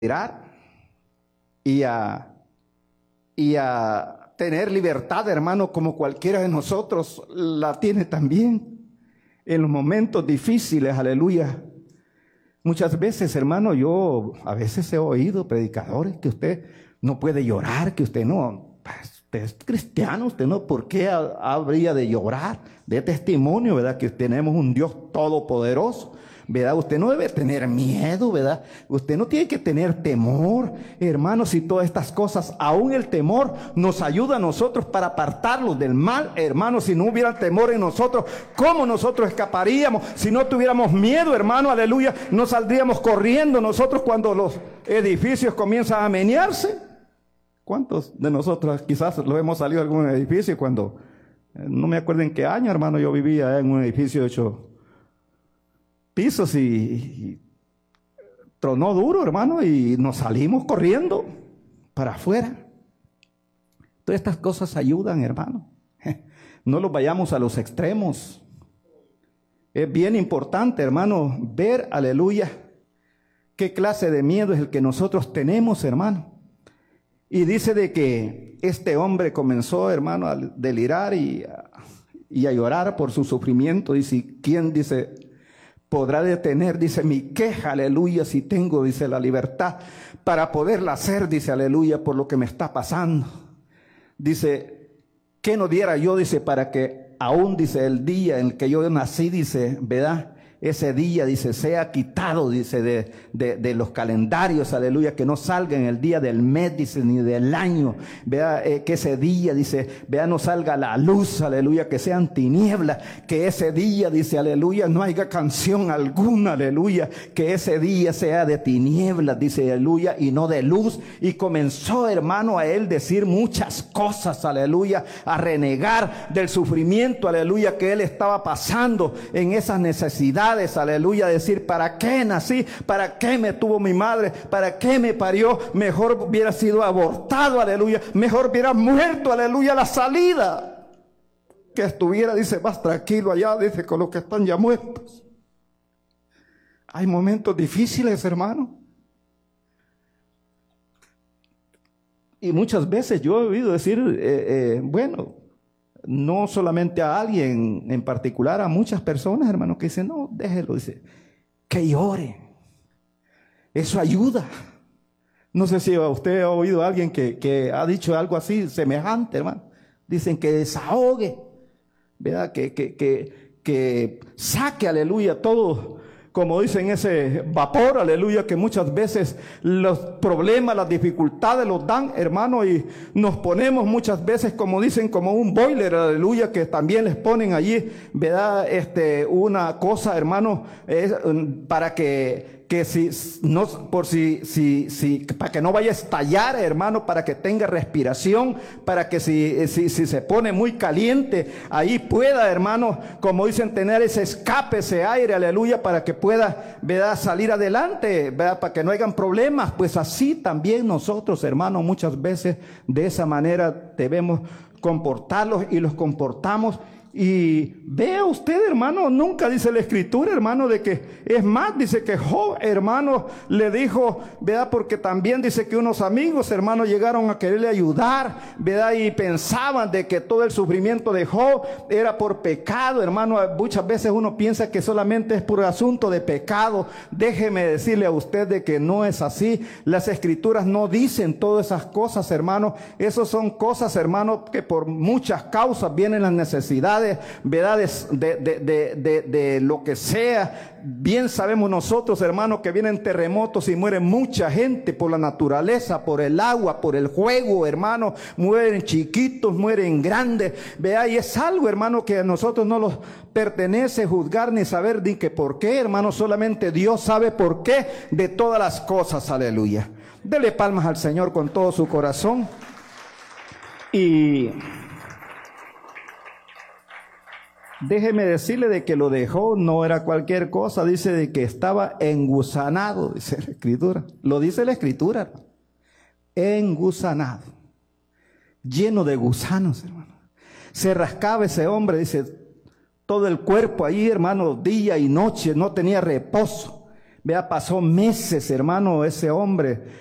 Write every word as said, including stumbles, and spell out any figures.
tirar y a, y a tener libertad, hermano, como cualquiera de nosotros la tiene también en los momentos difíciles, aleluya. Muchas veces, hermano, yo a veces he oído predicadores que usted no puede llorar, que usted no, usted es cristiano, usted no, ¿por qué ha, habría de llorar? De testimonio, ¿verdad? Que tenemos un Dios todopoderoso, ¿verdad? Usted no debe tener miedo, ¿verdad? Usted no tiene que tener temor, hermanos, y todas estas cosas. Aún el temor nos ayuda a nosotros para apartarlos del mal, hermanos. Si no hubiera temor en nosotros, ¿cómo nosotros escaparíamos? Si no tuviéramos miedo, hermano, aleluya, no saldríamos corriendo nosotros cuando los edificios comienzan a menearse. ¿Cuántos de nosotros quizás lo hemos salido a algún edificio cuando, no me acuerdo en qué año, hermano, yo vivía en un edificio de ocho pisos y, y tronó duro, hermano, y nos salimos corriendo para afuera. Todas estas cosas ayudan, hermano. No los vayamos a los extremos. Es bien importante, hermano, ver, aleluya, qué clase de miedo es el que nosotros tenemos, hermano. Y dice de que este hombre comenzó, hermano, a delirar y a, y a llorar por su sufrimiento. Dice, ¿quién, dice, podrá detener, dice, mi queja, aleluya, si tengo, dice, la libertad para poderla hacer, dice, aleluya, por lo que me está pasando? Dice, ¿qué no diera yo, dice, para que aún, dice, el día en el que yo nací, dice, ¿verdad? Ese día, dice, sea quitado, dice, de, de, de los calendarios, aleluya, que no salga en el día del mes, dice, ni del año, vea, eh, que ese día, dice, vea, no salga la luz, aleluya, que sean tinieblas, que ese día, dice, aleluya, no haya canción alguna, aleluya, que ese día sea de tinieblas, dice, aleluya, y no de luz. Y comenzó, hermano, a él decir muchas cosas, aleluya, a renegar del sufrimiento, aleluya, que él estaba pasando en esas necesidades. Aleluya, decir, ¿para qué nací? ¿Para qué me tuvo mi madre? ¿Para qué me parió? Mejor hubiera sido abortado, aleluya. Mejor hubiera muerto, aleluya, la salida. Que estuviera, dice, más tranquilo allá, dice, con los que están ya muertos. Hay momentos difíciles, hermano. Y muchas veces yo he oído decir, eh, eh, bueno, no solamente a alguien en particular, a muchas personas, hermanos, que dicen, no, déjelo, dice, que llore. Eso ayuda. No sé si usted ha oído a alguien que, que ha dicho algo así, semejante, hermano. Dicen que desahogue, ¿verdad? Que, que, que, que saque, aleluya, todo, como dicen, ese vapor, aleluya, que muchas veces los problemas, las dificultades los dan, hermano, y nos ponemos muchas veces, como dicen, como un boiler, aleluya, que también les ponen allí, ¿verdad? Este, una cosa, hermano, es, para que, que si, no, por si, si, si, para que no vaya a estallar, hermano, para que tenga respiración, para que si, si, si se pone muy caliente, ahí pueda, hermano, como dicen, tener ese escape, ese aire, aleluya, para que pueda, ¿verdad?, salir adelante, ¿verdad?, para que no hayan problemas. Pues así también nosotros, hermano, muchas veces de esa manera debemos comportarlos y los comportamos. Y vea usted, hermano, nunca dice la escritura, hermano, de que, es más, dice que Job, hermano, le dijo, ¿verdad? Porque también dice que unos amigos, hermano, llegaron a quererle ayudar, ¿verdad? Y pensaban de que todo el sufrimiento de Job era por pecado, hermano. Muchas veces uno piensa que solamente es por asunto de pecado. Déjeme decirle a usted de que no es así. Las escrituras no dicen todas esas cosas, hermano. Esas son cosas, hermano, que por muchas causas vienen las necesidades, ¿verdad? De, de, de, de, de lo que sea. Bien sabemos nosotros, hermanos, que vienen terremotos y muere mucha gente por la naturaleza, por el agua, por el juego, hermano. Mueren chiquitos, mueren grandes, ¿verdad? Y es algo, hermano, que a nosotros no nos pertenece juzgar ni saber ni que por qué, hermano. Solamente Dios sabe por qué de todas las cosas, aleluya. Dele palmas al Señor con todo su corazón. Y déjeme decirle de que lo dejó, no era cualquier cosa. Dice de que estaba engusanado, dice la escritura. Lo dice la escritura. Engusanado. Lleno de gusanos, hermano. Se rascaba ese hombre, dice, todo el cuerpo ahí, hermano, día y noche, no tenía reposo. Vea, pasó meses, hermano, ese hombre